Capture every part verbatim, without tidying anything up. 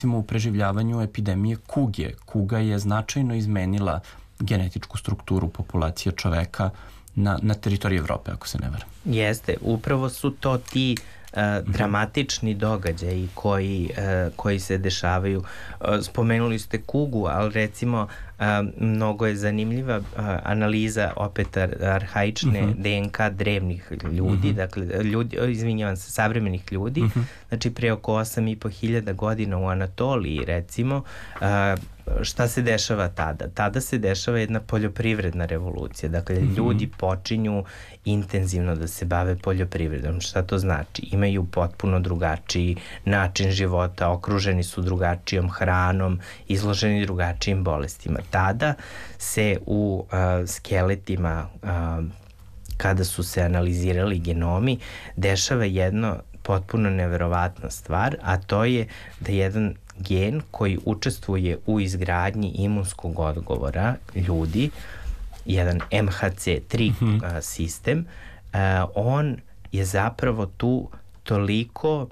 u preživljavanju epidemije kuge. Kuga je značajno izmenila genetičku strukturu populacije čoveka na, na teritoriji Evrope, ako se ne varam. Jeste, upravo su to ti uh, dramatični događaji koji, uh, koji se dešavaju. Uh, spomenuli ste kugu, ali recimo uh, mnogo je zanimljiva uh, analiza opet ar arhaične uh-huh. D N K drevnih ljudi, uh-huh. dakle, ljudi, izvinjavam se, savremenih ljudi, uh-huh. znači pre oko osam i po hiljada godina u Anatoliji, recimo, uh, šta se dešava tada? Tada se dešava jedna poljoprivredna revolucija. Dakle, mm-hmm. ljudi počinju intenzivno da se bave poljoprivredom. Šta to znači? Imaju potpuno drugačiji način života, okruženi su drugačijom hranom, izloženi drugačijim bolestima. Tada se u uh, skeletima, uh, kada su se analizirali genomi, dešava jedno potpuno neverovatna stvar, a to je da jedan gen koji učestvuje u izgradnji imunskog odgovora ljudi, jedan M H C tri mm-hmm. uh, sistem, uh, on je zapravo tu toliko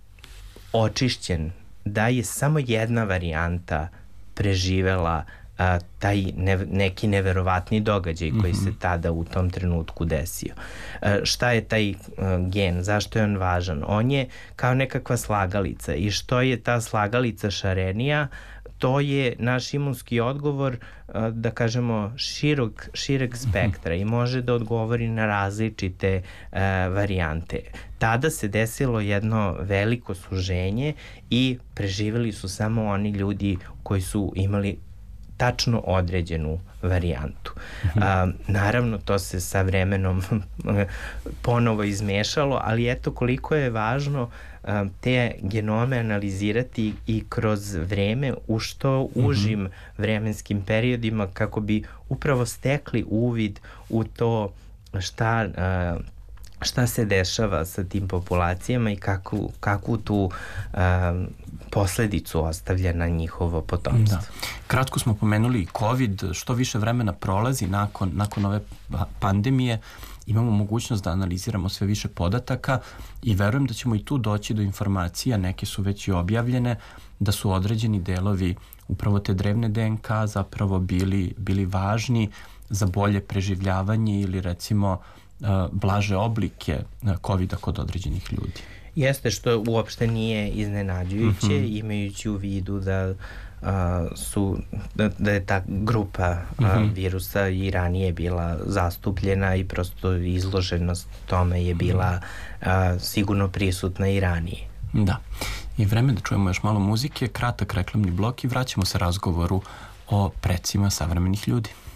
očišćen da je samo jedna varijanta preživela a, taj ne, neki neverovatni događaj koji mm-hmm. se tada u tom trenutku desio. A, šta je taj a, gen? Zašto je on važan? On je kao nekakva slagalica i što je ta slagalica šarenija? To je naš imunski odgovor, a, da kažemo, širok, šireg spektra i može da odgovori na različite a, varijante. Tada se desilo jedno veliko suženje i preživeli su samo oni ljudi koji su imali tačno određenu varijantu. Mm-hmm. A, naravno, to se sa vremenom ponovo izmešalo, ali eto koliko je važno a, te genome analizirati i kroz vreme u što užim mm-hmm. vremenskim periodima kako bi upravo stekli uvid u to šta a, šta se dešava sa tim populacijama i kakvu, kakvu tu um, posledicu ostavlja na njihovo potomstvo. Da. Kratko smo pomenuli COVID, što više vremena prolazi nakon, nakon ove pandemije, imamo mogućnost da analiziramo sve više podataka i verujem da ćemo i tu doći do informacija, neke su već i objavljene, da su određeni delovi upravo te drevne D N K zapravo bili, bili važni za bolje preživljavanje ili recimo blaže oblike kovida kod određenih ljudi. Jeste, što uopšte nije iznenađujuće, mm-hmm. imajući u vidu da a, su da, da je ta grupa a, mm-hmm. virusa i ranije bila zastupljena i prosto izloženost tome je bila a, sigurno prisutna i ranije. Da. I vreme da čujemo još malo muzike, kratak reklamni blok i vraćamo se razgovoru o precima savremenih ljudi.